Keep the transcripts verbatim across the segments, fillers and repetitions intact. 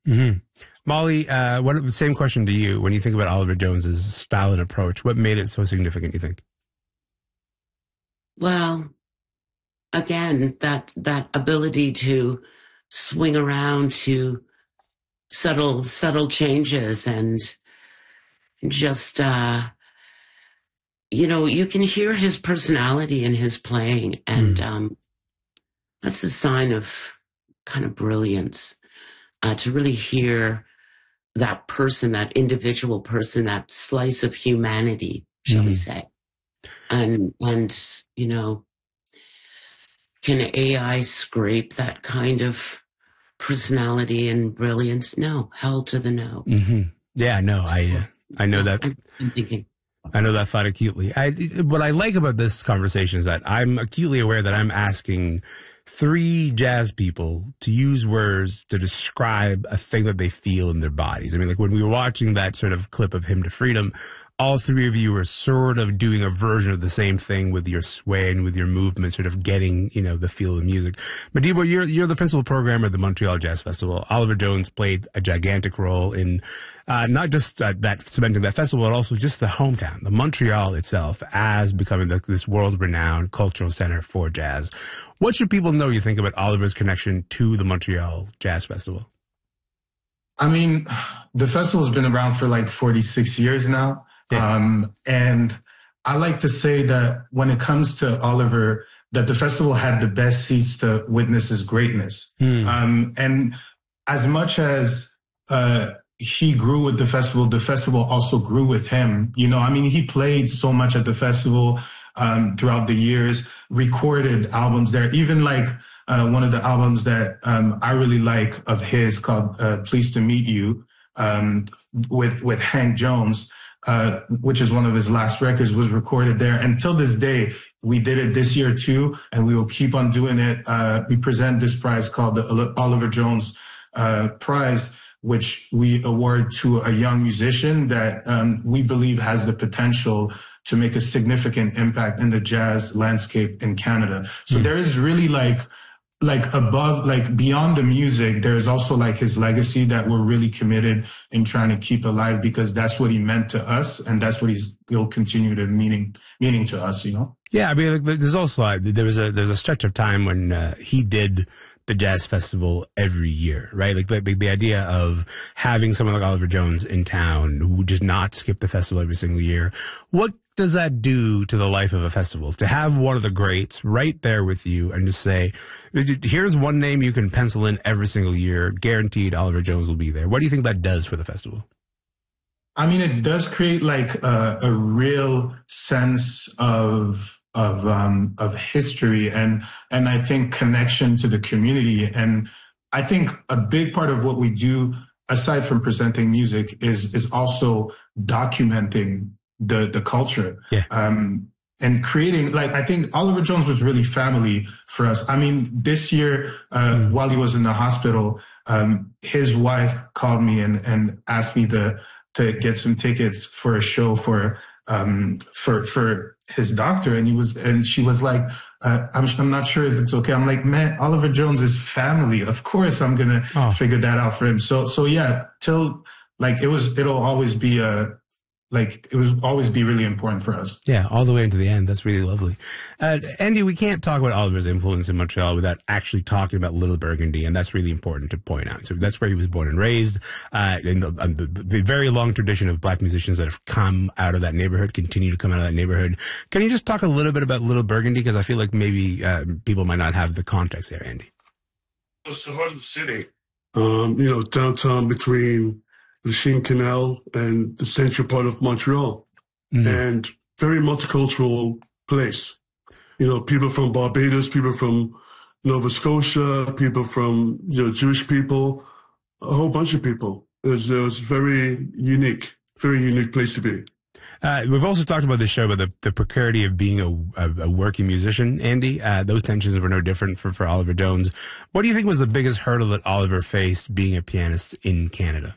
Mm-hmm. Molly, uh, what, same question to you. When you think about Oliver Jones's style and approach, what made it so significant, you think? Well, again, that that ability to swing around to subtle subtle changes and just uh you know, you can hear his personality in his playing, and Mm. um that's a sign of kind of brilliance, uh, to really hear that person, that individual person, that slice of humanity, shall we Mm-hmm. say. And and you know, can A I scrape that kind of personality and brilliance? No, hell to the no. Mm-hmm. Yeah, no, I, uh, So, I know yeah, that. I'm, I'm thinking. I know that thought acutely. I, what I like about this conversation is that I'm acutely aware that I'm asking three jazz people to use words to describe a thing that they feel in their bodies. I mean, like when we were watching that sort of clip of Hymn to Freedom, all three of you were sort of doing a version of the same thing with your sway and with your movement, sort of getting, you know, the feel of the music. Madiba, you're, you're the principal programmer at the Montreal Jazz Festival. Oliver Jones played a gigantic role in, uh, not just uh, that cementing that festival, but also just the hometown, the Montreal itself, as becoming the, this world-renowned cultural center for jazz. What should people know, you think, about Oliver's connection to the Montreal Jazz Festival? I mean, the festival's been around for like forty-six years now. Yeah. Um, and I like to say that when it comes to Oliver, that the festival had the best seats to witness his greatness. Mm. Um, and as much as uh, he grew with the festival, the festival also grew with him. You know, I mean, he played so much at the festival um, throughout the years, recorded albums there, even like uh, one of the albums that um, I really like of his called uh, Pleased to Meet You um, with, with Hank Jones. Uh, which is one of his last records, was recorded there. And till this day, we did it this year too, and we will keep on doing it. Uh, we present this prize called the Oliver Jones uh, Prize, which we award to a young musician that um, we believe has the potential to make a significant impact in the jazz landscape in Canada. So mm. there is really like, like above, like beyond the music, there's also like his legacy that we're really committed in trying to keep alive, because that's what he meant to us, and that's what he's he'll continue to meaning meaning to us, you know. Yeah, I mean, like, there's also like, there was a there's a stretch of time when uh, he did the jazz festival every year, right? Like, like the idea of having someone like Oliver Jones in town who would just not skip the festival every single year. What does that do to the life of a festival? To have one of the greats right there with you and to say, here's one name you can pencil in every single year, guaranteed Oliver Jones will be there. What do you think that does for the festival? I mean, it does create like a, a real sense of of um, of history and and I think connection to the community. And I think a big part of what we do, aside from presenting music, is is also documenting the the culture. Yeah. Um, and creating, like, I think Oliver Jones was really family for us. I mean, this year, uh, mm. while he was in the hospital, um, his wife called me and, and asked me to, to get some tickets for a show for, um, for, for his doctor. And he was, and she was like, uh, I'm, I'm not sure if it's okay. I'm like, man, Oliver Jones is family. Of course I'm going to oh. figure that out for him. So, so yeah, till like, it was, it'll always be a, Like, it would always be really important for us. Yeah, all the way into the end. That's really lovely. Uh, Andy, we can't talk about Oliver's influence in Montreal without actually talking about Little Burgundy, and that's really important to point out. So that's where he was born and raised, uh, in the, uh, the, the very long tradition of black musicians that have come out of that neighborhood, continue to come out of that neighborhood. Can you just talk a little bit about Little Burgundy? Because I feel like maybe uh, people might not have the context there, Andy. It's the heart of the city, um, you know, downtown between Lachine Canal and the central part of Montreal, mm-hmm. and very multicultural place. You know, people from Barbados, people from Nova Scotia, people from, you know, Jewish people, a whole bunch of people. It was, it was very unique, very unique place to be. Uh, we've also talked about this show about the, the precarity of being a, a, a working musician, Andy. Uh, those tensions were no different for, for Oliver Jones. What do you think was the biggest hurdle that Oliver faced being a pianist in Canada?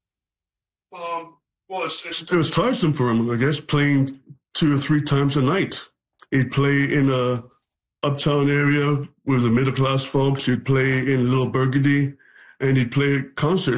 Um, well, it's, it's, it was tiresome for him, I guess, playing two or three times a night. He'd play in a uptown area with the middle class folks. He'd play in Little Burgundy, and he'd play concerts.